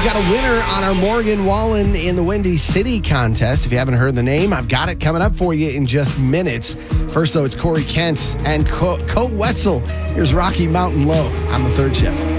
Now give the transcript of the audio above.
got a winner on our Morgan Wallen in the Windy City contest. If you haven't heard the name, I've got it coming up for you in just minutes. First, though, it's Corey Kent and Coe Wetzel. Here's Rocky Mountain Low on the third shift.